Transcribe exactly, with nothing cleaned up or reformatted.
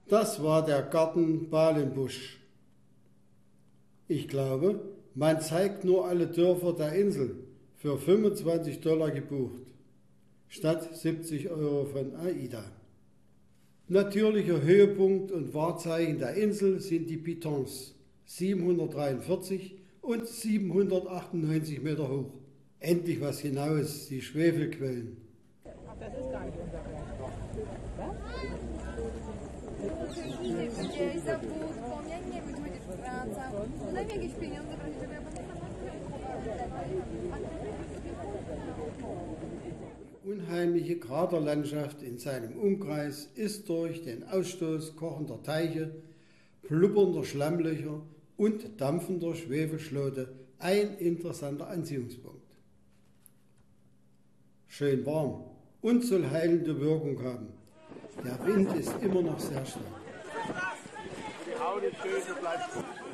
Das war der Garten Balenbusch. Ich glaube, man zeigt nur alle Dörfer der Insel für fünfundzwanzig Dollar gebucht, statt siebzig Euro von AIDA. Natürlicher Höhepunkt und Wahrzeichen der Insel sind die Pitons, siebenhundertdreiundvierzig und siebenhundertachtundneunzig Meter hoch. Endlich was hinaus, die Schwefelquellen. Das ist gar nicht unser Berg. Unheimliche Kraterlandschaft in seinem Umkreis ist durch den Ausstoß kochender Teiche, blubbernder Schlammlöcher und dampfender Schwefelschlote ein interessanter Anziehungspunkt. Schön warm und soll heilende Wirkung haben. Der Wind ist immer noch sehr stark. Die Haut ist schön, so bleibt gut.